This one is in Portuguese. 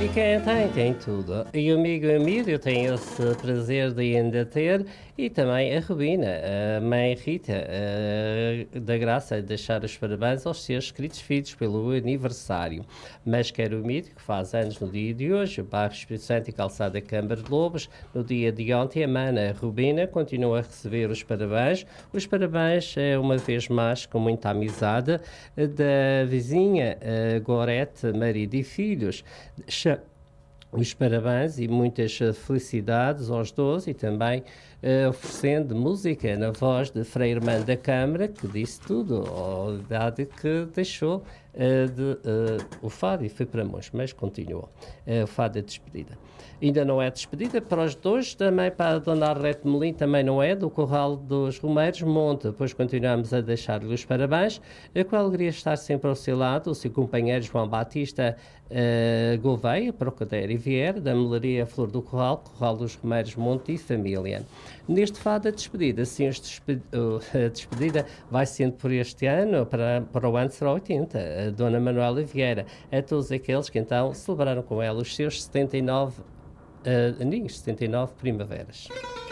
E quem tem tudo. E o amigo Emílio tem esse prazer de ainda ter, e também a Rubina, a mãe Rita, da Graça, de deixar os parabéns aos seus queridos filhos pelo aniversário. Mas quer o Emílio, que faz anos no dia de hoje, o bairro Espírito Santo e Calçada Câmara de Lobos, no dia de ontem, a mana Rubina continua a receber os parabéns. Os parabéns, uma vez mais, com muita amizade, da vizinha Gorete, marido e filhos. Os parabéns e muitas felicidades aos dois, e também oferecendo música na voz de Frei Irmã da Câmara, que disse tudo, a idade que deixou o fado e foi para longe, mas continuou. O fado é despedida. Ainda não é despedida para os dois, também para a Dona Arlete Melim, também não é, do Corral dos Romeiros Monte. Depois continuamos a deixar-lhe os parabéns, com a alegria de estar sempre ao seu lado, o seu companheiro João Batista Gouveia, Procadério e Vieira, da Melaria Flor do Corral, Corral dos Romeiros Monte e família. Neste fado, a despedida, sim, a despedida vai sendo por este ano, para o ano será 80, a Dona Manuela Vieira, a todos aqueles que então celebraram com ela os seus 79 aninhos, 79 primaveras.